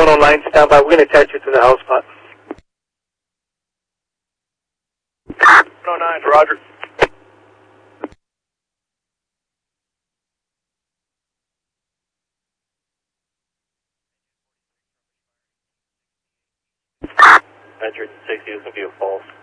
109, stand by. We're going to attach you to the house spot. 109, roger. Metric 60 is going to be a false.